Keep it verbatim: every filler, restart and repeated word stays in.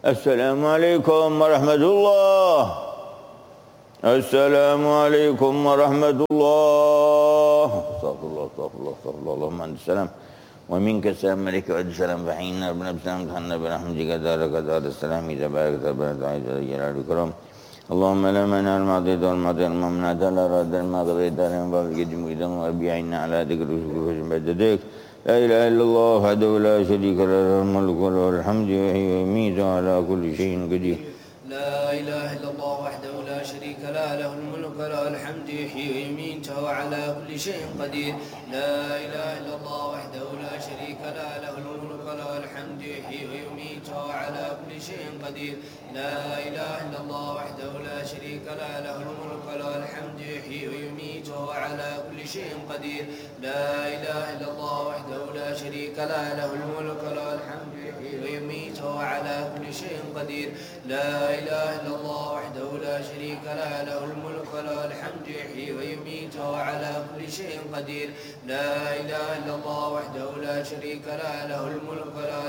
السلام عليكم ورحمة الله. السلام عليكم ورحمة الله. استغفر الله استغفر الله استغفر الله. اللهم أنت السلام ومنك السلام ملك وعد السلام فحينا ربنا بسلام تحنا برحمتك دارك دار السلام تبارك تبارك تعالى جلال الكرام. اللهم لا مانع المعطي والمعطي الممنوع لا راد ما قضيت على باب القدم إذا وأبيعنا على ذكر وشكر بعدك. لا إله إلا الله وحده لا شريك له له الملك وله الحمد يحيي ويميت على كل شيء قدير. لا إله إلا الله وحده لا شريك له له الملك وله الحمد يحيي ويميت وهو على كل شيء قدير. لا إله إلا الله وحده لا شريك له له الملك وله الحمد يحيي ويميت وهو على كل شيء قدير. لا إله إلا الله وحده لا شريك له له الملك وله الحمد يحيي ويميت وهو على كل شيء قدير. لا إله إلا الله وحده لا شريك له له الملك وله الحمد يحيي ويميت وهو على كل شيء قدير. لا إله إلا الله وحده لا شريك له له الملك وله الحمد يحيي ويميت وهو على كل شيء قدير. لا إله إلا الله وحده لا شريك له له الملك وله